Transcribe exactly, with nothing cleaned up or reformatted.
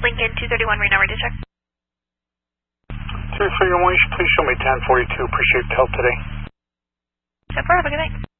Lincoln two thirty-one, Reno, ready to check. two thirty-one, please show me ten forty-two. Appreciate the help today. So far, have a good night.